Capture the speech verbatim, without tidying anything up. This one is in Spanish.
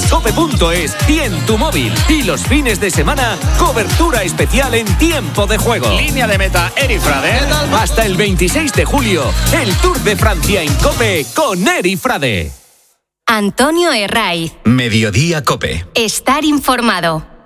cope punto es y en tu móvil. Y los fines de semana, cobertura especial en tiempo de juego. Línea de meta, Eri Frade. Hasta el veintiséis de julio, el Tour de Francia en Cope con Eri Frade. Antonio Herraiz. Mediodía Cope. Estar informado.